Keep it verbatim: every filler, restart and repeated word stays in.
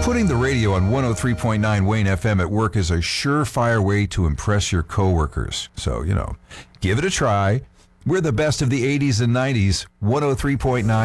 Putting the radio on one oh three point nine Wayne F M at work is a surefire way to impress your coworkers. So, you know, give it a try. We're the best of the eighties and nineties, one oh three point nine